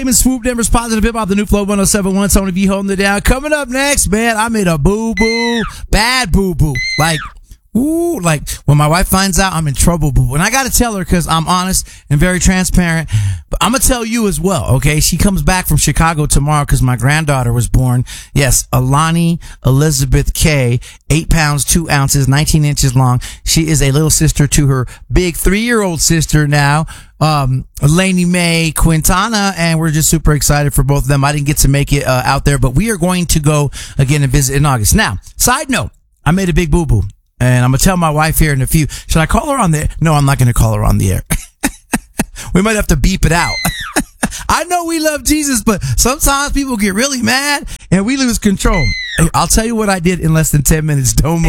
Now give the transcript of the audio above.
Swoop Denver's Positive Hip Hop, the new Flow 107.1. Tony V holding it down. Coming up next, man, I made a boo-boo, bad boo-boo. Like when my wife finds out, I'm in trouble, boo. And I gotta tell her because I'm honest and very transparent. But I'm gonna tell you as well, okay? She comes back from Chicago tomorrow because my granddaughter was born. Yes, Alani Elizabeth K, 8 pounds, 2 ounces, 19 inches long. She is a little sister to her big 3-year-old sister now, Lainey Mae Quintana, and we're just super excited for both of them. I didn't get to make it out there, but we are going to go again and visit in August. Now, side note, I made a big boo-boo. And I'm going to tell my wife here in a few. Should I call her on the air? No, I'm not going to call her on the air. We might have to beep it out. I know we love Jesus, but sometimes people get really mad and we lose control. I'll tell you what I did in less than 10 minutes. Don't move.